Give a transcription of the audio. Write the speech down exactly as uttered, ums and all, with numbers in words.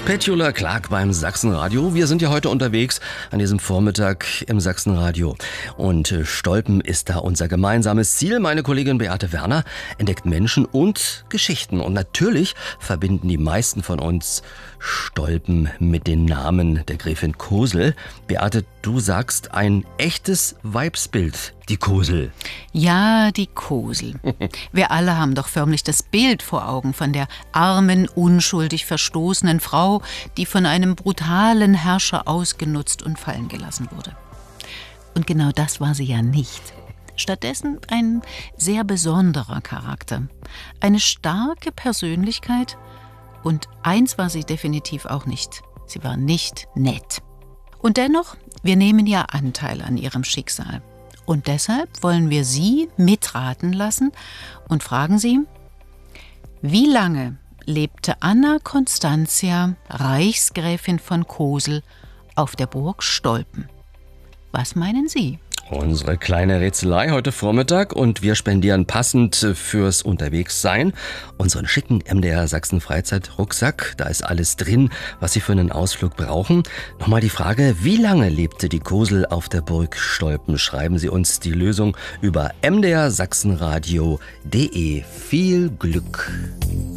Petula Clark beim Sachsenradio. Wir sind ja heute unterwegs an diesem Vormittag im Sachsenradio. Und Stolpen ist da unser gemeinsames Ziel. Meine Kollegin Beate Werner entdeckt Menschen und Geschichten. Und natürlich verbinden die meisten von uns Stolpen mit den Namen der Gräfin Kosel. Beate, du sagst ein echtes Weibsbild, die Kosel. Ja, die Kosel. Wir alle haben doch förmlich das Bild vor Augen von der armen, unschuldig verstoßenen Frau, die von einem brutalen Herrscher ausgenutzt und fallen gelassen wurde. Und genau das war sie ja nicht. Stattdessen ein sehr besonderer Charakter, eine starke Persönlichkeit. Und eins war sie definitiv auch nicht. Sie war nicht nett. Und dennoch, wir nehmen ja Anteil an ihrem Schicksal. Und deshalb wollen wir Sie mitraten lassen und fragen Sie, wie lange lebte Anna Constantia, Reichsgräfin von Kosel, auf der Burg Stolpen? Was meinen Sie? Unsere kleine Rätselei heute Vormittag und wir spendieren passend fürs Unterwegssein unseren schicken M D R Sachsen Freizeit-Rucksack. Da ist alles drin, was Sie für einen Ausflug brauchen. Nochmal die Frage, wie lange lebte die Kosel auf der Burg Stolpen? Schreiben Sie uns die Lösung über m d r sachsenradio punkt d e. Viel Glück!